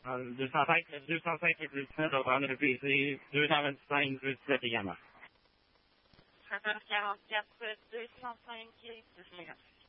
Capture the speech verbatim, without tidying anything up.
Euh, deux cent cinq, deux cent cinq plus dix-sept, on va prendre le P C, deux cent vingt-cinq plus dix-sept également. treize quarante-quatre, deux cent cinq, dix-neuf.